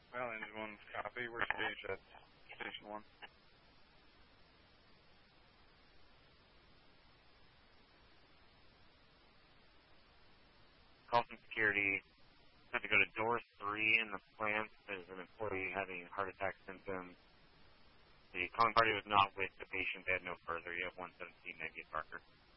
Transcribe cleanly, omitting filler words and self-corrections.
Well, engine 1's copy. We're staged at Station 1. Call from security. Have to go to door 3 in the plant. There's an employee having heart attack symptoms. The calling party was not with the patient. They had no further. You have 117 negative, Parker.